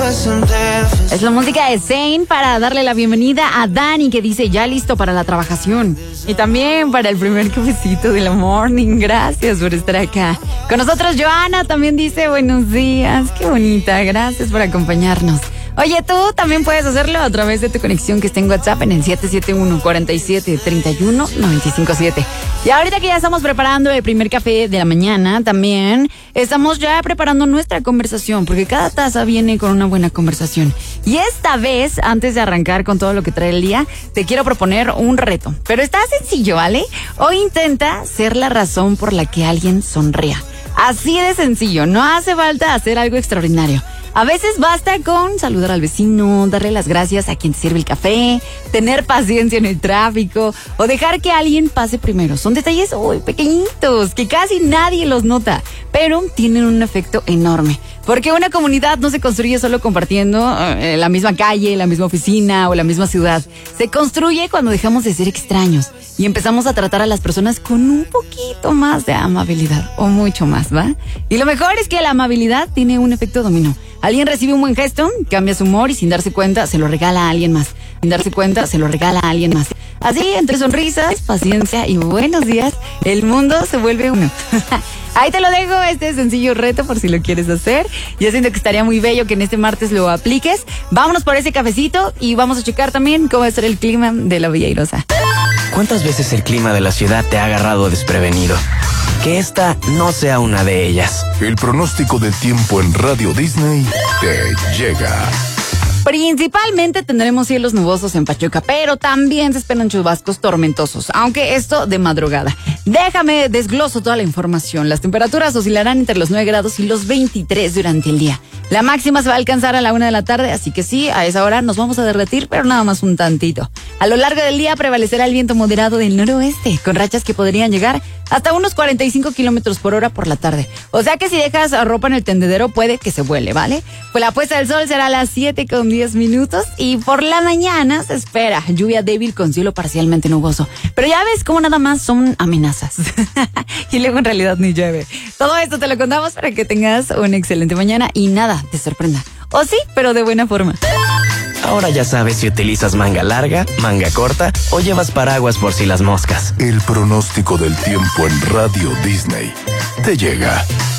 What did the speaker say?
Es la música de Zayn para darle la bienvenida a Dani, que dice ya listo para la trabajación. Y también para el primer cafecito de la morning. Gracias por estar acá. Con nosotros Joana también dice buenos días. Qué bonita, gracias por acompañarnos. Oye, tú también puedes hacerlo a través de tu conexión que está en WhatsApp en el 771-4731-957. Y ahorita que ya estamos preparando el primer café de la mañana, también estamos ya preparando nuestra conversación, porque cada taza viene con una buena conversación. Y esta vez, antes de arrancar con todo lo que trae el día, te quiero proponer un reto. Pero está sencillo, ¿vale? Hoy intenta ser la razón por la que alguien sonría. Así de sencillo, no hace falta hacer algo extraordinario. A veces basta con saludar al vecino, darle las gracias a quien te sirve el café, tener paciencia en el tráfico o dejar que alguien pase primero. Son detalles muy pequeñitos que casi nadie los nota, pero tienen un efecto enorme. Porque una comunidad no se construye solo compartiendo la misma calle, la misma oficina o la misma ciudad. Se construye cuando dejamos de ser extraños y empezamos a tratar a las personas con un poquito más de amabilidad o mucho más, ¿va? Y lo mejor es que la amabilidad tiene un efecto dominó. Alguien recibe un buen gesto, cambia su humor y sin darse cuenta se lo regala a alguien más. Sin darse cuenta se lo regala a alguien más. Así, entre sonrisas, paciencia y buenos días, el mundo se vuelve uno. Ahí te lo dejo, este sencillo reto por si lo quieres hacer. Yo siento que estaría muy bello que en este martes lo apliques. Vámonos por ese cafecito y vamos a checar también cómo va a ser el clima de la Villa Airosa. ¿Cuántas veces el clima de la ciudad te ha agarrado desprevenido? Que esta no sea una de ellas. El pronóstico del tiempo en Radio Disney te llega. Principalmente tendremos cielos nubosos en Pachuca, pero también se esperan chubascos tormentosos, aunque esto de madrugada. Déjame desgloso toda la información. Las temperaturas oscilarán entre los 9 grados y los 23 durante el día. La máxima se va a alcanzar a la 1 de la tarde, así que sí, a esa hora nos vamos a derretir, pero nada más un tantito. A lo largo del día prevalecerá el viento moderado del noroeste, con rachas que podrían llegar hasta unos 45 kilómetros por hora por la tarde. O sea que si dejas ropa en el tendedero puede que se vuele, ¿vale? Pues la puesta del sol será a las 7:10 y por la mañana se espera lluvia débil con cielo parcialmente nuboso. Pero ya ves cómo nada más son amenazas. Y luego en realidad ni llueve. Todo esto te lo contamos para que tengas una excelente mañana y nada te sorprenda. O sí, pero de buena forma. Ahora ya sabes si utilizas manga larga, manga corta o llevas paraguas por si las moscas. El pronóstico del tiempo en Radio Disney te llega.